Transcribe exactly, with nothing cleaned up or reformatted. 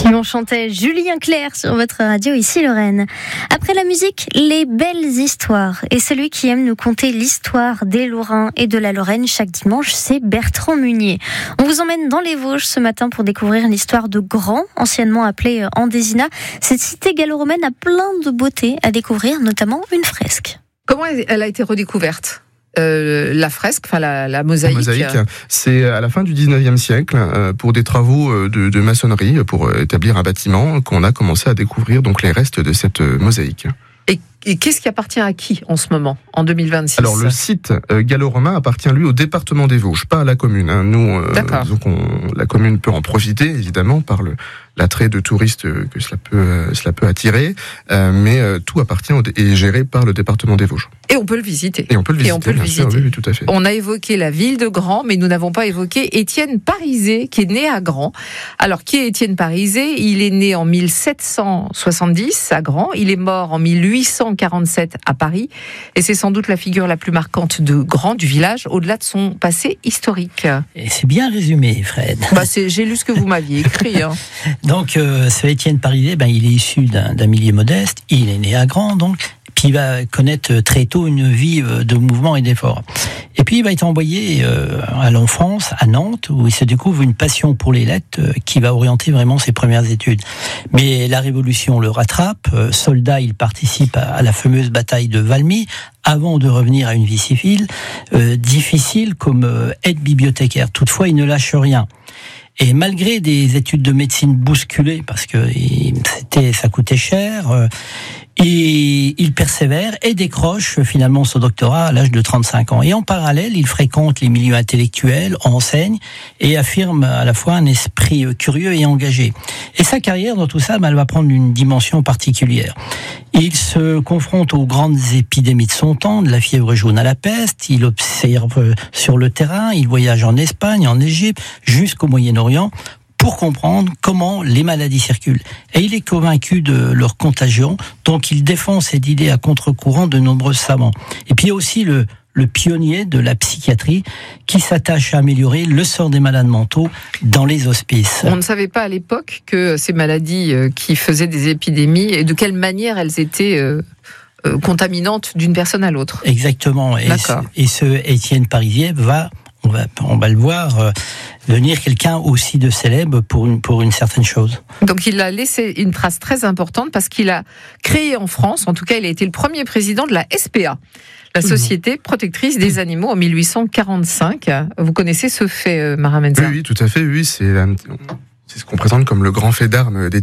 Et on chantait Julien Clerc sur votre radio, ici Lorraine. Après la musique, les belles histoires. Et celui qui aime nous conter l'histoire des Lorrains et de la Lorraine chaque dimanche, c'est Bertrand Munier. On vous emmène dans les Vosges ce matin pour découvrir l'histoire de Grand, anciennement appelée Andésina. Cette cité gallo-romaine a plein de beautés à découvrir, notamment une fresque. Comment elle a été redécouverte ? Euh, la fresque, enfin la, la mosaïque. La mosaïque, c'est à la fin du dix-neuvième siècle, euh, pour des travaux de, de maçonnerie, pour établir un bâtiment, qu'on a commencé à découvrir donc les restes de cette mosaïque. Et, et qu'est-ce qui appartient à qui en ce moment, en deux mille vingt-six ? Alors le site euh, gallo-romain appartient lui au département des Vosges, pas à la commune. Hein. Nous, euh, donc on, la commune peut en profiter évidemment par le l'attrait de touristes que cela peut euh, cela peut attirer, euh, mais euh, tout appartient au, est géré par le département des Vosges. Et on peut le visiter. Et on peut le visiter. Et on peut le visiter. Sûr, oui, oui, tout à fait. On a évoqué la ville de Grand, mais nous n'avons pas évoqué Étienne Parizet, qui est né à Grand. Alors, qui est Étienne Parizet ? Il est né en mille sept cent soixante-dix à Grand. Il est mort en mille huit cent quarante-sept à Paris. Et c'est sans doute la figure la plus marquante de Grand, du village, au-delà de son passé historique. Et c'est bien résumé, Fred. Bah, c'est, j'ai lu ce que vous m'aviez écrit. Hein. Donc, euh, ce Étienne Parizet, ben, il est issu d'un, d'un milieu modeste. Il est né à Grand, donc. Puis il va connaître très tôt une vie de mouvement et d'effort. Et puis il va être envoyé à l'enfance, à Nantes, où il se découvre une passion pour les lettres qui va orienter vraiment ses premières études. Mais la Révolution le rattrape. Soldat, il participe à la fameuse bataille de Valmy, avant de revenir à une vie civile, euh, difficile comme aide-bibliothécaire. Toutefois, il ne lâche rien. Et malgré des études de médecine bousculées, parce que c'était, ça coûtait cher, euh, et il persévère et décroche finalement son doctorat à l'âge de trente-cinq ans. Et en parallèle, il fréquente les milieux intellectuels, enseigne et affirme à la fois un esprit curieux et engagé. Et sa carrière dans tout ça, ben, elle va prendre une dimension particulière. Il se confronte aux grandes épidémies de son temps, de la fièvre jaune à la peste. Il observe sur le terrain, il voyage en Espagne, en Égypte, jusqu'au Moyen-Orient, pour comprendre comment les maladies circulent. Et il est convaincu de leur contagion, donc il défend cette idée à contre-courant de nombreux savants. Et puis il y a aussi le, le pionnier de la psychiatrie qui s'attache à améliorer le sort des malades mentaux dans les hospices. On ne savait pas à l'époque que ces maladies qui faisaient des épidémies, et de quelle manière elles étaient euh, euh, contaminantes d'une personne à l'autre. Exactement. Et ce, et ce Étienne Parizet va... On va, on va le voir, euh, devenir quelqu'un aussi de célèbre pour une, pour une certaine chose. Donc il a laissé une trace très importante parce qu'il a créé en France, en tout cas il a été le premier président de la S P A, la Société protectrice des animaux, en mille huit cent quarante-cinq. Vous connaissez ce fait, Mara Menzia ? Oui, oui, tout à fait, oui, c'est, la, c'est ce qu'on présente comme le grand fait d'armes d'Étienne